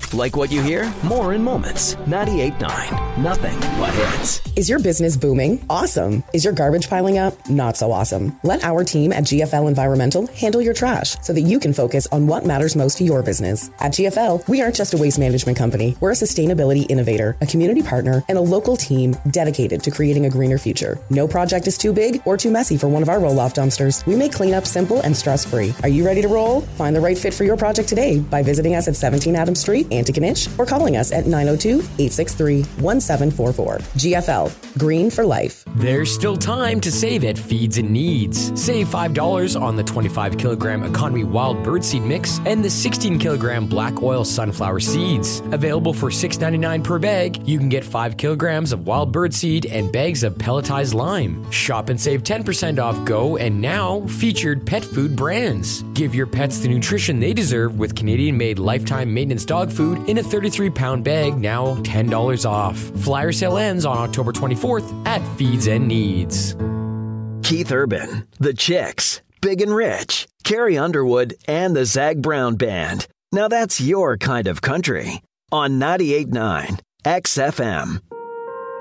Like what you hear? More in Moments. 98.9. Nothing but hits. Is your business booming? Awesome. Is your garbage piling up? Not so awesome. Let our team at GFL Environmental handle your trash so that you can focus on what matters most to your business. At GFL, we aren't just a waste management company. We're a sustainability innovator, a community partner, and a local team dedicated to creating a greener future. No project is too big or too messy for one of our roll-off dumpsters. We make cleanup simple and stress-free. Are you ready to roll? Find the right fit for your project today by visiting us at 17 Adams Street, Antigonish, or calling us at 902-863-1744. GFL, green for life. There's still time to save at Feeds and Needs. Save $5 on the 25-kilogram Economy Wild Birdseed Mix and the 16-kilogram Black Oil Sunflower Seeds. Available for $6.99 per bag, you can get 5 kilograms of wild birdseed and bags of pelletized lime. Shop and save 10% off Go and Now featured pet food brands. Give your pets the nutrition they deserve with Canadian-made lifetime maintenance dog food in a 33-pound bag, now $10 off. Flyer sale ends on October 24th at Feeds and Needs. Keith Urban, The Chicks, Big and Rich, Carrie Underwood, and the Zag Brown Band. Now that's your kind of country. On 98.9 XFM.